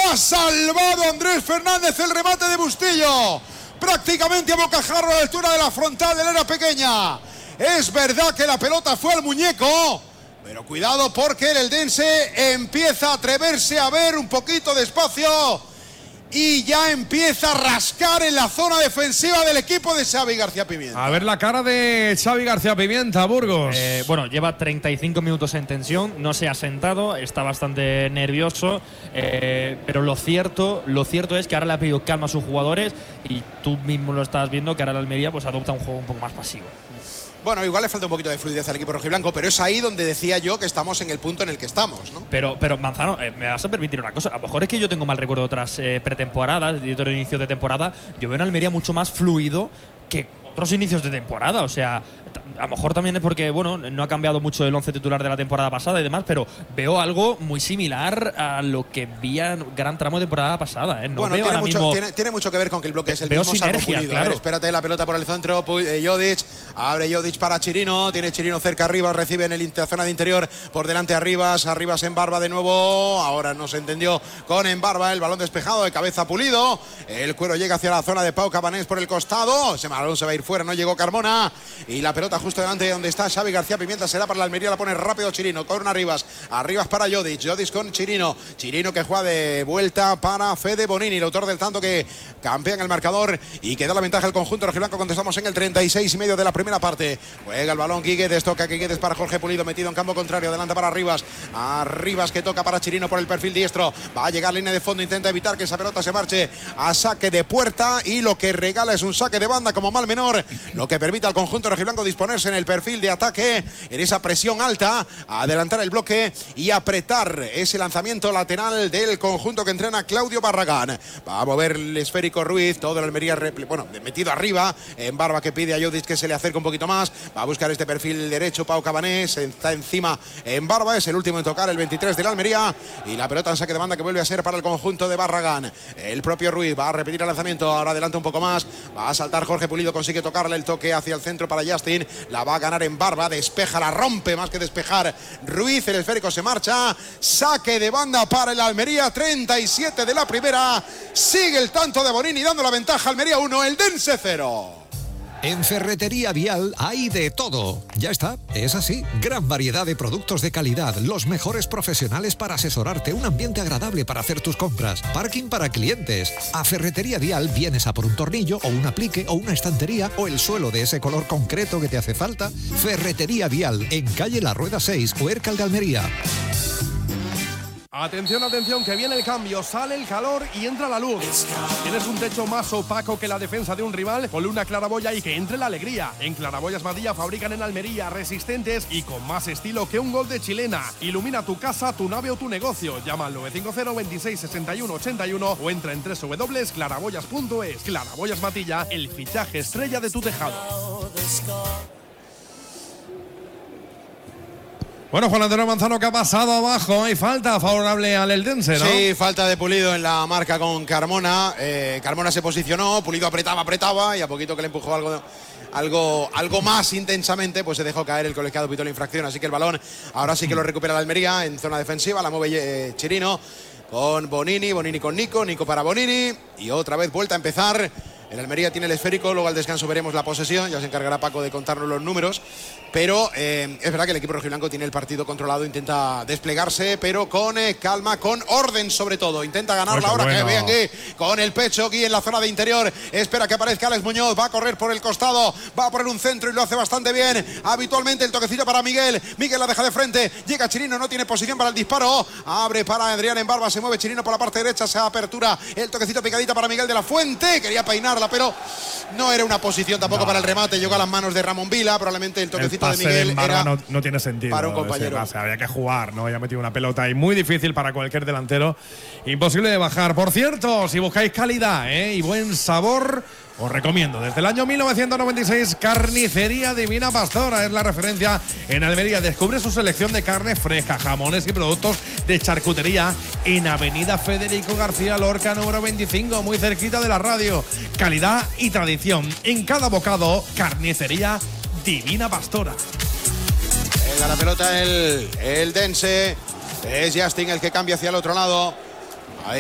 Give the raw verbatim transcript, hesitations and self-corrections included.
ha salvado Andrés Fernández el remate de Bustillo. Prácticamente a bocajarro a la altura de la frontal del área pequeña. Es verdad que la pelota fue al muñeco, pero cuidado porque el eldense empieza a atreverse a ver un poquito de espacio y ya empieza a rascar en la zona defensiva del equipo de Xavi García Pimienta. A ver la cara de Xavi García Pimienta, Burgos. Eh, bueno, lleva treinta y cinco minutos en tensión, no se ha sentado, está bastante nervioso, eh, pero lo cierto, lo cierto es que ahora le ha pedido calma a sus jugadores y tú mismo lo estás viendo que ahora el Almería pues adopta un juego un poco más pasivo. Bueno, igual le falta un poquito de fluidez al equipo rojiblanco, pero es ahí donde decía yo que estamos en el punto en el que estamos, ¿no? Pero, pero Manzano, eh, me vas a permitir una cosa. A lo mejor es que yo tengo mal recuerdo de otras eh, pretemporadas, de otro inicio de temporada. Yo veo en Almería mucho más fluido que otros inicios de temporada. O sea, a lo mejor también es porque, bueno, no ha cambiado mucho el once titular de la temporada pasada y demás, pero veo algo muy similar a lo que vi en gran tramo de temporada pasada, ¿eh? No bueno, veo tiene, ahora mucho, mismo tiene, tiene mucho que ver con que el bloque es el veo mismo, sinergia, salvo pulido. claro. A ver, espérate, la pelota por el centro, eh, Jodic, abre Jodic para Chirino, tiene Chirino cerca arriba, recibe en el, la zona de interior, por delante Arribas, Arribas en Barba de nuevo, ahora no se entendió con en Barba, el balón despejado de cabeza Pulido, el cuero llega hacia la zona de Pau Cabanés por el costado, ese balón se va a ir fuera, no llegó Carmona, y la pelota justo delante de donde está Xavi García Pimienta, será para la Almería, la pone rápido Chirino, con Arribas, Arribas para Jodic, Jodic con Chirino, Chirino que juega de vuelta para Fede Bonini, el autor del tanto que campea en el marcador y que da la ventaja al conjunto rojiblanco cuando estamos en el treinta y seis y medio de la primera parte. Juega el balón Guiguedes, toca Guiguedes para Jorge Pulido, metido en campo contrario, adelanta para Arribas, Arribas que toca para Chirino por el perfil diestro, va a llegar línea de fondo, intenta evitar que esa pelota se marche a saque de puerta y lo que regala es un saque de banda como mal menor, lo que permite al conjunto rojiblanco disponerse en el perfil de ataque, en esa presión alta, adelantar el bloque y apretar ese lanzamiento lateral del conjunto que entrena Claudio Barragán. Va a mover el esférico Ruiz, todo el Almería, bueno, metido arriba, en Barba que pide a Jodic que se le acerque un poquito más, va a buscar este perfil derecho Pau Cabanés, está encima en Barba, es el último en tocar, el veintitrés de la Almería, y la pelota en saque de banda que vuelve a ser para el conjunto de Barragán. El propio Ruiz va a repetir el lanzamiento, ahora adelanta un poco más, va a saltar Jorge Pulido, consigue tocarle el toque hacia el centro para Justin, la va a ganar en Barba, despeja, la rompe más que despejar Ruiz, el esférico se marcha, saque de banda para el Almería, treinta y siete de la primera, sigue el tanto de Bonini dando la ventaja, Almería uno, Eldense cero. En Ferretería Vial hay de todo. Ya está, es así. Gran variedad de productos de calidad, los mejores profesionales para asesorarte, un ambiente agradable para hacer tus compras, parking para clientes. A Ferretería Vial vienes a por un tornillo o un aplique o una estantería o el suelo de ese color concreto que te hace falta. Ferretería Vial, en calle La Rueda seis, Huércal de Almería. Atención, atención, que viene el cambio, sale el calor y entra la luz. ¿Tienes un techo más opaco que la defensa de un rival? Ponle una claraboya y que entre la alegría. En Claraboyas Madilla fabrican en Almería, resistentes y con más estilo que un gol de chilena. Ilumina tu casa, tu nave o tu negocio. Llama al nueve cinco cero, veintiséis, sesenta y uno, ochenta y uno o entra en doble u doble u doble u punto claraboyas punto es. Claraboyas Madilla, el fichaje estrella de tu tejado. Bueno, Juan Antonio Manzano, que ha pasado abajo, hay falta favorable al Eldense, ¿no? Sí, falta de Pulido en la marca con Carmona. Eh, Carmona se posicionó, Pulido apretaba, apretaba y a poquito que le empujó algo, algo, algo más intensamente, pues se dejó caer el colegiado, pitó la infracción. Así que el balón ahora sí que lo recupera la Almería en zona defensiva, la mueve eh, Chirino con Bonini, Bonini con Nico, Nico para Bonini y otra vez vuelta a empezar. El Almería tiene el esférico, luego al descanso veremos la posesión, ya se encargará Paco de contarnos los números, pero eh, es verdad que el equipo rojiblanco tiene el partido controlado, intenta desplegarse, pero con eh, calma, con orden sobre todo, intenta ganar la hora, bueno. Que vean Gui, con el pecho, Gui en la zona de interior, espera que aparezca Alex Muñoz, va a correr por el costado, va a poner un centro y lo hace bastante bien, habitualmente el toquecito para Miguel, Miguel la deja de frente, llega Chirino, no tiene posición para el disparo, abre para Adrián en Barba, se mueve Chirino por la parte derecha, se apertura, el toquecito picadita para Miguel de la Fuente, quería peinar pero no era una posición tampoco no. para el remate, llegó a las manos de Ramón Vila, probablemente el toquecito el de Miguel de era no, no tiene sentido para un compañero. Pase, había que jugar, ¿no? Ya ha metido una pelota y muy difícil para cualquier delantero, imposible de bajar. Por cierto, si buscáis calidad ¿eh? y buen sabor, os recomiendo desde el año mil novecientos noventa y seis Carnicería Divina Pastora, es la referencia en Almería. Descubre su selección de carne fresca, jamones y productos de charcutería en Avenida Federico García Lorca número veinticinco, muy cerquita de la radio. Calidad y tradición en cada bocado. Carnicería Divina Pastora. Venga la pelota el, el Dense, es Justin el que cambia hacia el otro lado.